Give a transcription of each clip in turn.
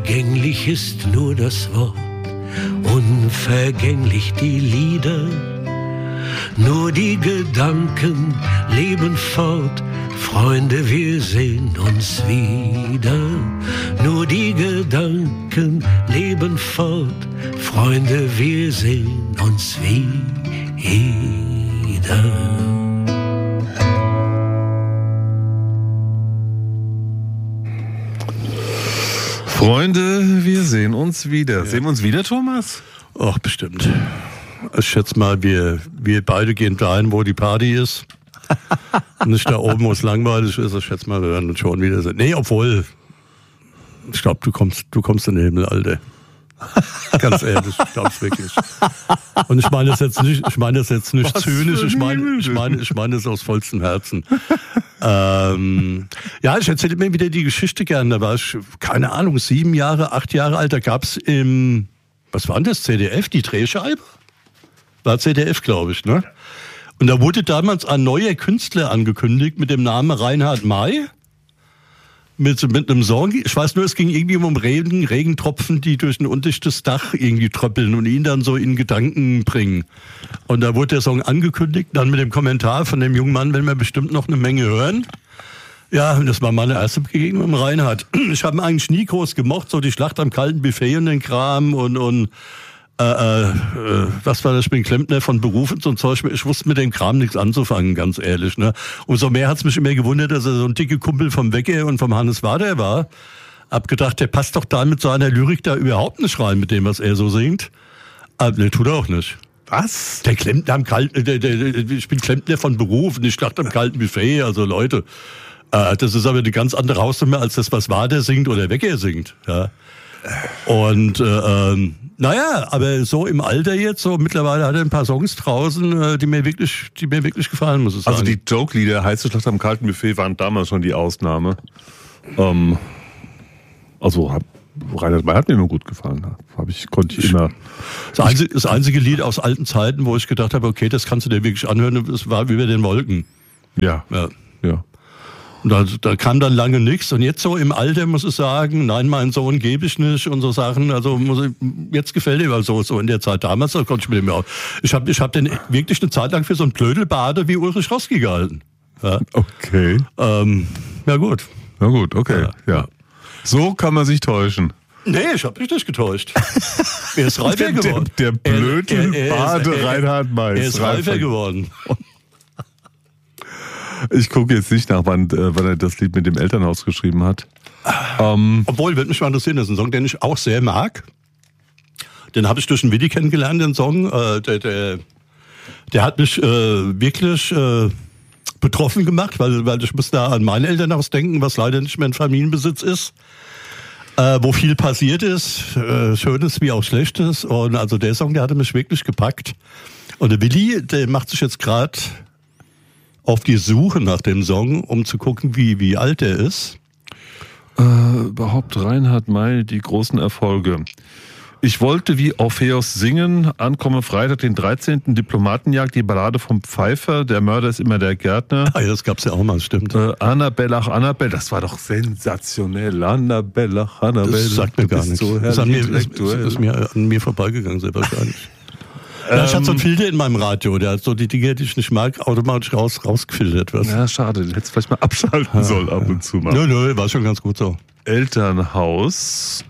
Vergänglich ist nur das Wort, unvergänglich die Lieder. Nur die Gedanken leben fort, Freunde, wir sehen uns wieder. Nur die Gedanken leben fort, Freunde, wir sehen uns wieder. Freunde, wir sehen uns wieder. Ja. Sehen wir uns wieder, Thomas? Ach, bestimmt. Ich schätze mal, wir beide gehen dahin, wo die Party ist. Nicht da oben, wo es langweilig ist. Ich schätze mal, wir werden uns schon wieder sehen. Nee, obwohl, ich glaube, du kommst in den Himmel, Alter. Ganz ehrlich, ich glaube es wirklich. Und ich meine das jetzt nicht zynisch, ich meine es aus vollstem Herzen. Ja, ich erzähle mir wieder die Geschichte gerne. Da war ich, keine Ahnung, 8 Jahre alt, da gab es im, was war denn das, ZDF, die Drehscheibe? War ZDF, glaube ich, ne? Und da wurde damals ein neuer Künstler angekündigt mit dem Namen Reinhard May. Mit einem Song. Ich weiß nur, es ging irgendwie um Regentropfen, die durch ein undichtes Dach irgendwie tröppeln und ihn dann so in Gedanken bringen. Und da wurde der Song angekündigt, dann mit dem Kommentar von dem jungen Mann, wenn wir bestimmt noch eine Menge hören. Ja, das war meine erste Begegnung mit dem Reinhard. Ich habe ihn eigentlich nie groß gemocht, so die Schlacht am kalten Buffet und den Kram und was war das? Ich bin Klempner von Beruf und so ein Zeug. Ich wusste mit dem Kram nichts anzufangen, ganz ehrlich. Ne? Umso mehr hat es mich immer gewundert, dass er so ein dicke Kumpel vom Wecke und vom Hannes Wader war. Hab gedacht, der passt doch da mit seiner Lyrik da überhaupt nicht rein, mit dem, was er so singt. Aber ne, tut er auch nicht. Was? Der Klempner am kalten, ich bin Klempner von Beruf und die Schlacht am kalten Buffet. Also Leute, das ist aber eine ganz andere Hausnummer als das, was Wader singt oder Wecker singt. Ja. Und naja, aber so im Alter jetzt, so mittlerweile hat er ein paar Songs draußen, die mir wirklich gefallen, muss ich sagen. Also die Joke-Lieder, Heiße Schlacht am kalten Buffet, waren damals schon die Ausnahme. Reinhard May hat mir immer gut gefallen. Konnte ich immer. Das einzige Lied aus alten Zeiten, wo ich gedacht habe, okay, das kannst du dir wirklich anhören, das war Über den Wolken. Ja. Und da kam dann lange nichts. Und jetzt so im Alter muss ich sagen, nein, meinen Sohn gebe ich nicht und so Sachen. Also jetzt gefällt ihm so in der Zeit damals, da konnte ich mit ihm auch. Ich hab den wirklich eine Zeit lang für so einen Blödelbade wie Ulrich Roski gehalten. Ja. Okay. Ja gut. Na gut, okay. Ja. So kann man sich täuschen. Nee, ich habe mich nicht getäuscht. Er ist reifer geworden. Der Blödelbade Reinhard May. Er ist reifer geworden. Ich gucke jetzt nicht nach, wann er das Lied mit dem Elternhaus geschrieben hat. Obwohl, würde mich mal interessieren, das ist ein Song, den ich auch sehr mag. Den habe ich durch einen Witty kennengelernt, den Song. Der hat mich wirklich betroffen gemacht, weil ich muss da an mein Elternhaus denken, was leider nicht mehr in Familienbesitz ist. Wo viel passiert ist, Schönes wie auch Schlechtes. Und also der Song, der hatte mich wirklich gepackt. Und der Willi, der macht sich jetzt gerade auf die Suche nach dem Song, um zu gucken, wie alt er ist. Überhaupt Reinhard May, die großen Erfolge. Ich wollte wie Orpheus singen, ankomme Freitag, den 13. Diplomatenjagd, die Ballade vom Pfeifer, der Mörder ist immer der Gärtner. Ah ja, das gab's ja auch mal, stimmt. Annabelle, ach Annabelle, das war doch sensationell. Annabelle, ach Annabelle. Das sagt mir gar nichts. So das ist mir an mir vorbeigegangen, sehr wahrscheinlich. Ja, ich hatte so einen Filter in meinem Radio, der hat so die Dinge, die ich nicht mag, automatisch rausgefiltert. Was? Ja, schade, du hättest vielleicht mal abschalten sollen ab und zu mal. Nö, war schon ganz gut so. Elternhaus,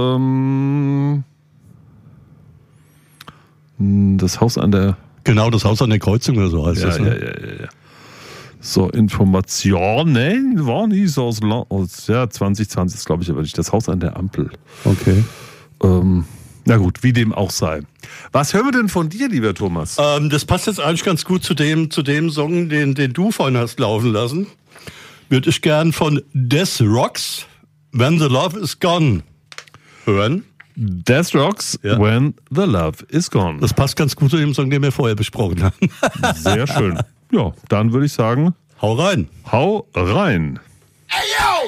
das Haus an der... Genau, das Haus an der Kreuzung oder so heißt das. Ne? Ja. So, Informationen war nie so aus 2020 ist, glaube ich, aber nicht. Das Haus an der Ampel. Okay. Na gut, wie dem auch sei. Was hören wir denn von dir, lieber Thomas? Das passt jetzt eigentlich ganz gut zu dem Song, den du vorhin hast laufen lassen. Würde ich gern von Death Rocks, When the Love is Gone, hören. Death Rocks, ja. When the Love is Gone. Das passt ganz gut zu dem Song, den wir vorher besprochen haben. Sehr schön. Ja, dann würde ich sagen, hau rein. Hau rein.